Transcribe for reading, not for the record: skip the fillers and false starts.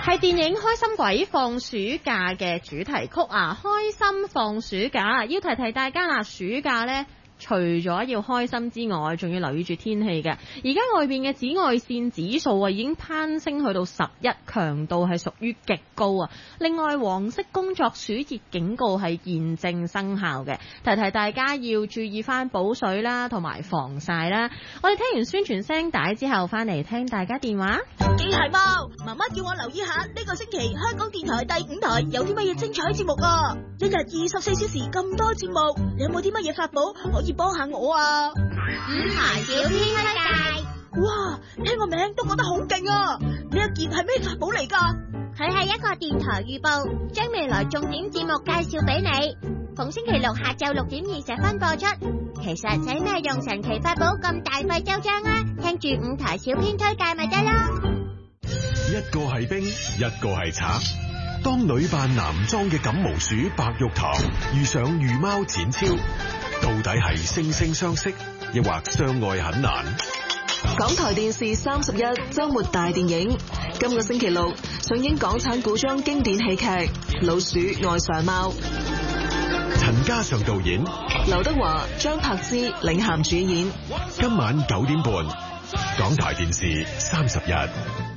係電影《開心鬼放暑假》嘅主題曲啊！開心放暑假，要提提大家啦，暑假呢，除咗要開心之外，仲要留意住天氣嘅。而家外邊嘅紫外線指數啊，已經攀升去到11，強度係屬於極高啊！另外，黃色工作暑熱警告係現正生效嘅，提提大家要注意翻補水啦，同埋防曬啦。我哋聽完宣傳聲帶之後，翻嚟聽大家電話。 機械貓，媽媽叫我留意下呢個星期香港電台第5台有啲乜嘢精彩節目啊！一日24小時咁多節目，你有冇啲乜嘢法寶可以幫下我啊？5台小天推介，哇！聽個名都覺得好勁啊！呢一件係咩法寶嚟㗎？ 佢係一個電台預報，將未來重點節目介紹俾你。逢星期六下晝6點20分播出。其實使咩用神奇法寶咁大費周章啊？聽住5台小編推介咪得咯。 一個係兵，一個係賊。當女扮男裝嘅感毛鼠白玉堂遇上御貓展超，到底係惺惺相惜，抑或相愛很難？ 港台電視31週末大電影，今個星期六上映港產古裝經典戲劇《老鼠愛上貓》， 陳嘉上導演， 劉德華、張柏芝領銜主演。 今晚9點半，港台電視31。